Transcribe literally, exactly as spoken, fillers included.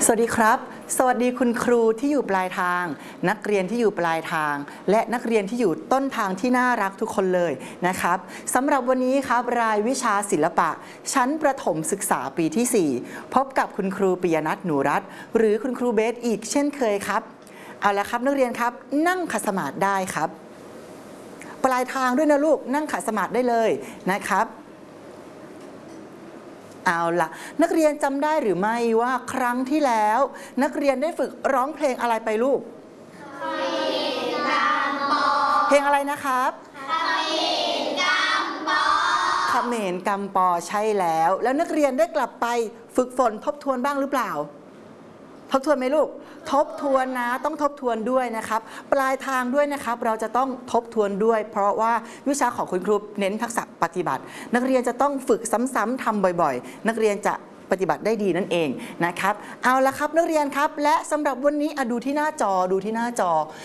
สวัสดีครับสวัสดีคุณครูที่อยู่ปลายทางนักเรียนที่อยู่ปลายทางและนักเรียนที่อยู่ต้นทางที่น่ารักทุกคนเลยนะครับสำหรับวันนี้ครับรายวิชาศิลปะชั้นประถมศึกษาปีที่สี่พบกับคุณครูปิยนัทหนูรัตน์หรือคุณครูเบสอีกเช่นเคยครับเอาละครับนักเรียนครับนั่งขัดสมาธิได้ครับปลายทางด้วยนะลูกนั่งขัดสมาธิได้เลยนะครับเอาล่ะนักเรียนจำได้หรือไม่ว่าครั้งที่แล้วนักเรียนได้ฝึกร้องเพลงอะไรไปลูกเพลงอะไรนะครับเขมรกำปอใช่แล้วแล้วนักเรียนได้กลับไปฝึกฝนทบทวนบ้างหรือเปล่าทบทวนไหมลูกทบทวนนะต้องทบทวนด้วยนะครับปลายทางด้วยนะครับเราจะต้องทบทวนด้วย เพราะว่าวิชาของคุณครูเน้นทักษะปฏิบัตินักเรียนจะต้องฝึกซ้ำๆทำบ่อยๆนักเรียนจะปฏิบัติได้ดีนั่นเองนะครับเอาละครับนักเรียนครับและสำหรับวันนี้ดูที่หน้าจอดูที่หน้าจอ